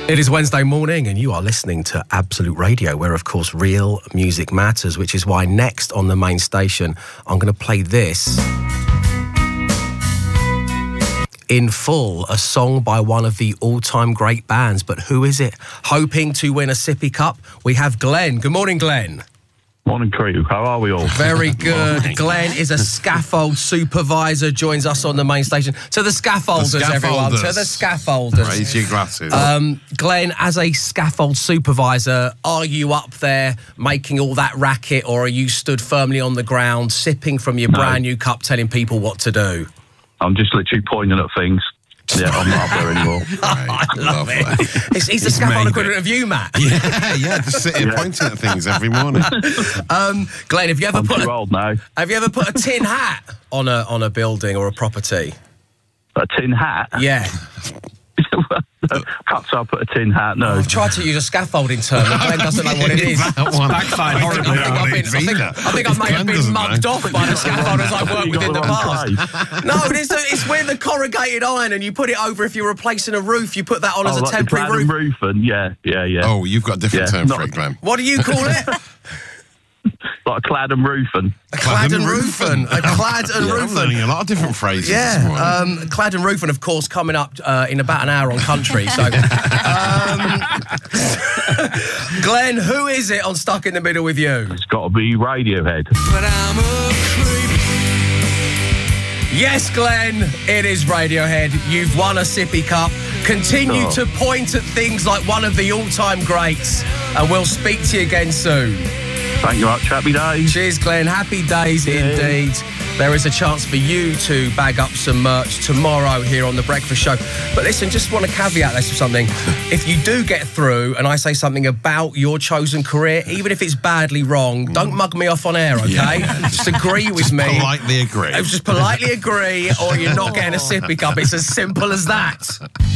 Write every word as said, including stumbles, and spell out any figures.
It is Wednesday morning and you are listening to Absolute Radio, where of course real music matters, which is why next on the main station I'm going to play this in full, a song by one of the all-time great bands. But who is it? Hoping to win a Sippy Cup, we have Glenn. Good morning, Glenn. Morning, crew. How are we all? Very good. Glenn is a scaffold supervisor, joins us on the main station. To the scaffolders, the scaffolders. everyone. To the scaffolders. Raise your glasses. Um, Glenn, as a scaffold supervisor, are you up there making all that racket, or are you stood firmly on the ground, sipping from your No. brand new cup, telling people what to do? I'm just literally pointing at things. Yeah, I'm not up there anymore. I love it. It's, he's the He's scaffold made equivalent of you, Matt. Yeah, yeah, just sitting Yeah. pointing at things every morning. Um, Glenn, have you ever I'm put too a, old now. have you ever put a tin hat on a on a building or a property? A tin hat? Yeah. Perhaps I'll put a tin hat, no. I've tried to use a scaffolding term, and Glenn doesn't know what it is. That one. Backfired horribly. I think I've been, I think, I think I may have Glenn been doesn't mugged know. off by the scaffolders I worked You with in the got the wrong past. No, it's, a, it's where the corrugated iron and you put it over if you're replacing a roof. You put that on Oh, as a like the temporary cladding roof. roof and yeah, yeah, yeah. Oh, you've got a different Yeah, term not- for it, Glenn. What do you call it? Like a clad and roofing. A clad and roofing. A clad and Yeah, I'm roofing. learning a lot of different phrases this Yeah, morning. um, Clad and Roofing, of course, coming up uh, in about an hour on Country. So, um, Glenn, who is it on Stuck in the Middle with you? It's got to be Radiohead. Yes, Glenn, it is Radiohead. You've won a Sippy Cup. Continue Oh. to point at things like one of the all-time greats, and we'll speak to you again soon. Thank you much. Happy days. Cheers, Glenn. Happy days indeed. There is a chance for you to bag up some merch tomorrow here on The Breakfast Show. But listen, just want to caveat this with something. If you do get through and I say something about your chosen career, even if it's badly wrong, don't mug me off on air, okay? Just agree with me. Politely agree. Just politely agree, or you're not getting a Sippy Cup. It's as simple as that.